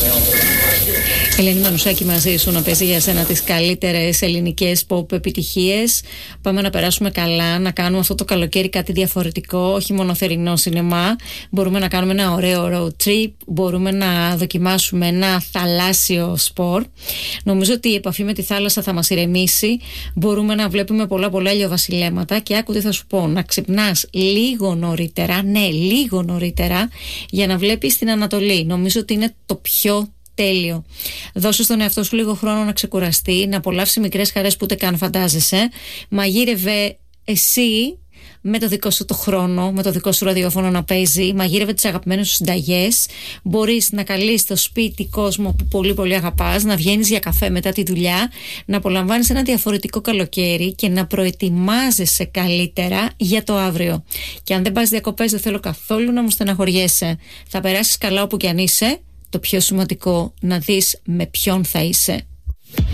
Ελένη Μανουσάκη μαζί σου, να παίζει για σένα τις καλύτερες ελληνικές pop επιτυχίες. Πάμε να περάσουμε καλά, να κάνουμε αυτό το καλοκαίρι κάτι διαφορετικό, όχι μόνο θερινό σινεμά. Μπορούμε να κάνουμε ένα ωραίο road trip, μπορούμε να δοκιμάσουμε ένα θαλάσσιο σπορ. Νομίζω ότι η επαφή με τη θάλασσα θα μας ηρεμήσει. Μπορούμε να βλέπουμε πολλά ηλιοβασιλέματα και άκου τι θα σου πω, να ξυπνάς λίγο νωρίτερα, ναι, λίγο νωρίτερα, για να βλέπεις την Ανατολή. Νομίζω ότι είναι το πιο τέλειο. Δώσε στον εαυτό σου λίγο χρόνο να ξεκουραστεί, να απολαύσει μικρές χαρές που ούτε καν φαντάζεσαι. Μαγείρευε εσύ με το δικό σου το χρόνο, με το δικό σου ραδιόφωνο να παίζει. Μαγείρευε τις αγαπημένες σου συνταγές. Μπορείς να καλείς στο σπίτι κόσμο που πολύ αγαπάς, να βγαίνεις για καφέ μετά τη δουλειά, να απολαμβάνεις ένα διαφορετικό καλοκαίρι και να προετοιμάζεσαι καλύτερα για το αύριο. Και αν δεν πας διακοπές, δεν θέλω καθόλου να μου στεναχωριέσαι. Θα περάσεις καλά όπου κι αν είσαι. Το πιο σημαντικό, να δεις με ποιον θα είσαι.